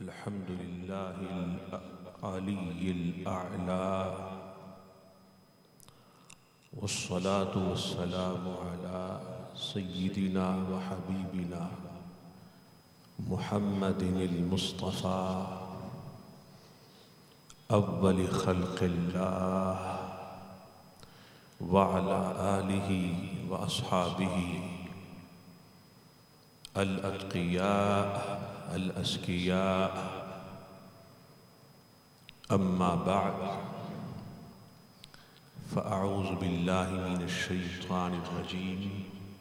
अल्हम्दुलिल्लाहिल आलिय्यिल अअला वस्सलातु वस्सलामु अला सय्यिदिना व हबीबिना मुहम्मदिनिल मुस्तफ़ा अव्वल खल्क़िल्लाह व अला आलिहि व अस्हाबिहि अल अत्क़िया अल अस्किया अम्मा बअद फ़अऊज़ु बिल्लाहि मिनश शैतानिर रजीम